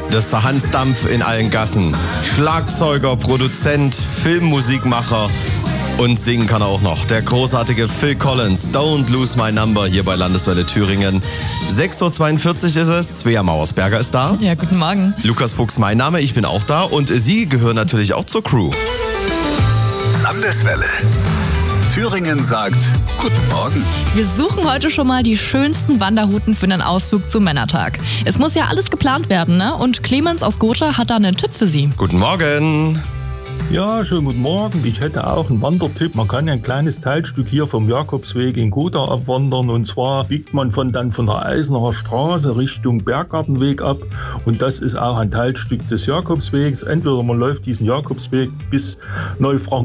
Das ist der Hans Dampf in allen Gassen. Schlagzeuger, Produzent, Filmmusikmacher und singen kann er auch noch. Der großartige Phil Collins, Don't Lose My Number, hier bei Landeswelle Thüringen. 6.42 Uhr ist es, Svea Mauersberger ist da. Ja, guten Morgen. Lukas Fuchs, mein Name, ich bin auch da und Sie gehören natürlich auch zur Crew. Landeswelle. Thüringen sagt Guten Morgen. Wir suchen heute schon mal die schönsten Wanderrouten für einen Ausflug zum Männertag. Es muss ja alles geplant werden, ne? Und Clemens aus Gotha hat da einen Tipp für Sie. Guten Morgen. Ja, schönen guten Morgen. Ich hätte auch einen Wandertipp. Man kann ein kleines Teilstück hier vom Jakobsweg in Gotha abwandern. Und zwar biegt man von der Eisenacher Straße Richtung Berggartenweg ab. Und das ist auch ein Teilstück des Jakobswegs. Entweder man läuft diesen Jakobsweg bis Neufranken